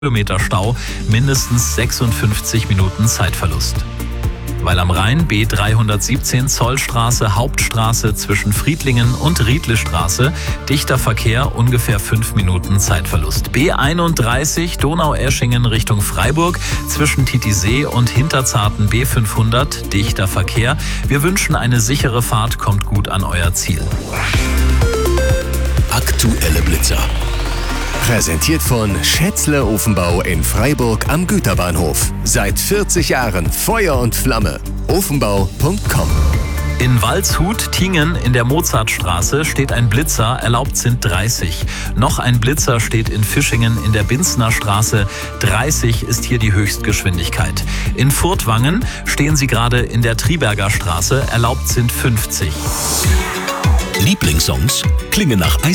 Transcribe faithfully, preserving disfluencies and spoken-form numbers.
Kilometer Stau, mindestens sechsundfünfzig Minuten Zeitverlust. Weil am Rhein B dreihundertsiebzehn Zollstraße Hauptstraße zwischen Friedlingen und Riedlestraße, dichter Verkehr, ungefähr fünf Minuten Zeitverlust. B einunddreißig Donaueschingen Richtung Freiburg zwischen Titisee und Hinterzarten B fünfhundert, dichter Verkehr. Wir wünschen eine sichere Fahrt, kommt gut an euer Ziel. Aktuelle Blitzer. Präsentiert von Schätzle Ofenbau in Freiburg am Güterbahnhof. Seit vierzig Jahren Feuer und Flamme. ofenbau punkt com. In Waldshut, Tingen in der Mozartstraße steht ein Blitzer, erlaubt sind dreißig. Noch ein Blitzer steht in Fischingen in der Binzner Straße. dreißig ist hier die Höchstgeschwindigkeit. In Furtwangen stehen sie gerade in der Triberger Straße, erlaubt sind fünfzig. Lieblingssongs klingen nach